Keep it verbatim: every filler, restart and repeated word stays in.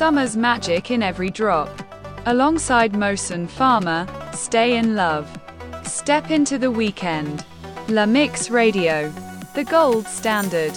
Summer's magic in every drop. Alongside Mohsen Farmer, Stay in Love. Step into the weekend. La Mix Radio. The gold standard.